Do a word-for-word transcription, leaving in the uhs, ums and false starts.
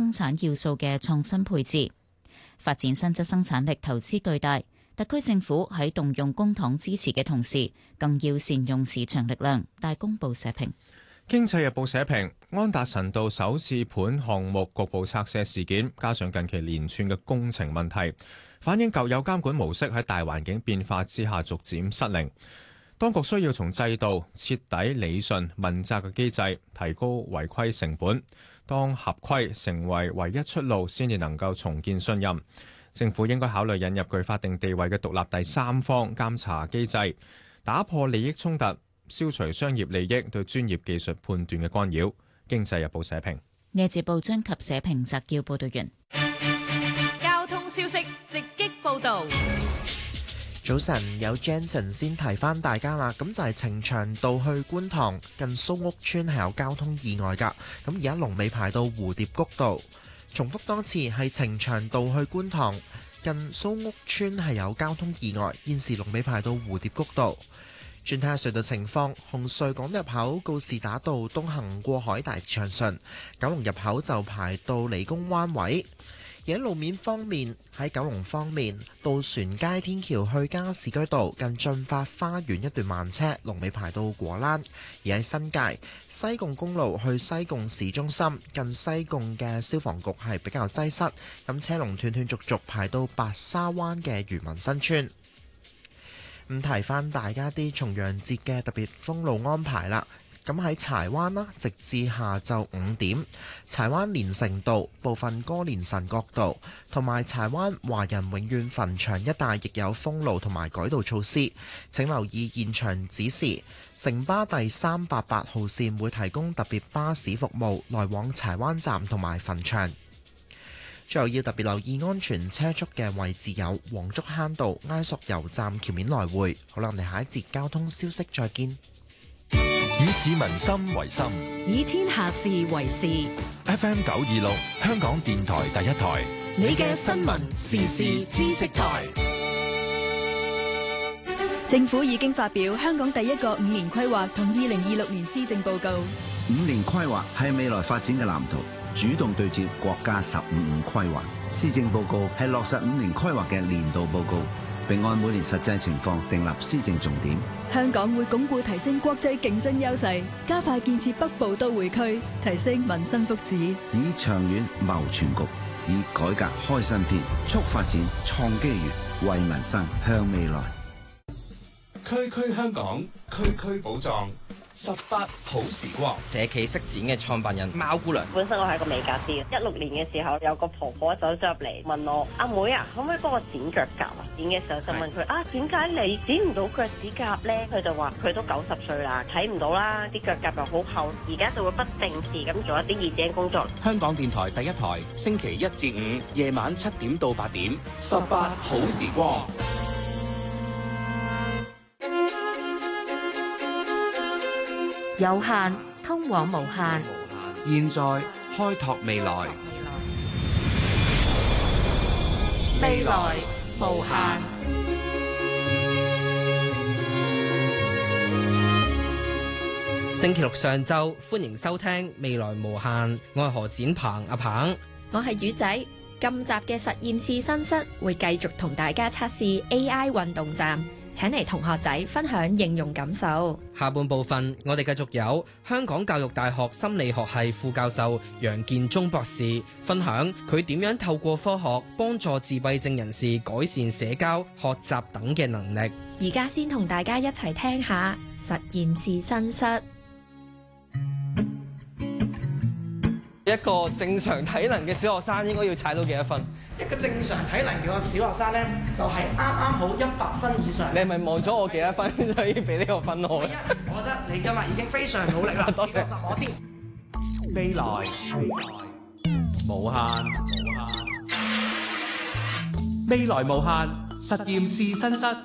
生產要素嘅創新配置，發展新質生產力投資巨大。特區政府喺動用公帑支持嘅同時，更要善用市場力量。大公報社評。 經濟日報社評，安達臣道首置盤項目局部拆卸事件，加上近期連串嘅工程問題，反映舊有監管模式喺大環境變化之下逐漸失靈。當局需要從制度徹底理順問責嘅機制，提高違規成本。當合規成為唯一出路，先至能夠重建信任。政府應該考慮引入具法定地位嘅獨立第三方監察機制，打破利益衝突，消除商業利益對專業技術判斷嘅干擾。經濟日報社評。 呢節報章及社評摘要報道完。 交通消息直擊報道。 早晨，有 Jensen 先提翻大家啦，咁就係呈祥道去觀塘近蘇屋村係有交通意外㗎，咁而家龍尾排到蝴蝶谷道。重複多次，係呈祥道去觀塘近蘇屋村係有交通意外，現時龍尾排到蝴蝶谷道。轉睇下隧道情況，紅隧港入口告士打道東行過海大致暢順，九龍入口就排到理工灣位。而喺路面方面，喺九龍方面，渡船街天橋去加士居道近進發花園一段慢車，龍尾排到果欄。而喺新界西貢公路去西貢市中心近西貢嘅消防局係比較擠塞，咁車龍斷斷續續排到白沙灣嘅漁民新村。咁提翻大家啲重陽節嘅特別封路安排啦。咁喺柴灣啦，直至下晝五點，柴灣連城道部分歌連臣角道同埋柴灣華人永遠墳場一帶亦有封路同埋改道措施。請留意現場指示。城巴第三八八號線會提供特別巴士服務來往柴灣站同埋墳場。最後要特別留意安全車速嘅位置有黃竹坑道埃索油站橋面來回。好啦，我哋下一節交通消息再見。 以市民心為心， 以天下事為事。 F M 九二六，香港電台第一台， 你嘅新聞時事知識台。 政府已經發表香港第一個五年規劃同二零二六年施政報告。 五年規劃係未來發展嘅藍圖，主動對接國家十五五規劃。施政報告係落實五年規劃嘅年度報告，並按每年實際情況訂立施政重點。 香港會鞏固提升國際競爭優勢，加快建設北部都會區，提升民生福祉。 以長遠謀全局，以改革開新篇，促發展創機遇，為民生向未來。 區區香港，區區寶藏。十八好時光， 社企式展嘅創辦人貓姑娘。 本身我係個美甲師，一六年嘅時候有個婆婆走咗入嚟問我：阿妹啊，可唔可以幫我剪腳甲啊？剪嘅時候就問佢啊，點解你剪唔到腳趾甲咧？佢就話佢都九十歲啦，睇唔到啦，啲腳甲又好厚，而家就會不定時咁做一啲義剪工作。 香港電台第一台，星期一至五夜晚七點到八點，十八好時光。 有限通往無限， 現在開拓未來， 未來無限。 星期六上晝歡迎收聽《未來無限》，我係何展鵬阿鵬， 我係魚仔。今集嘅實驗室新室會繼續同大家測試 A I 運動站。請嚟同學仔分享應用感受。 下半部分我哋繼續有香港教育大學心理學系副教授楊建忠博士分享佢點樣透過科學幫助自閉症人士改善社交、學習等嘅能力。 而家先同大家一齊聽下實驗室新室。 一個正常體能嘅小學生應該要踩到幾多分？ 一個正常體能嘅小學生咧，就係啱啱好一百分以上。 你係咪望咗我幾多分可以俾呢個分我？ 我覺得你今日已經非常努力啦， 多謝。 實我先。 未來無限，未來無限實驗室新室。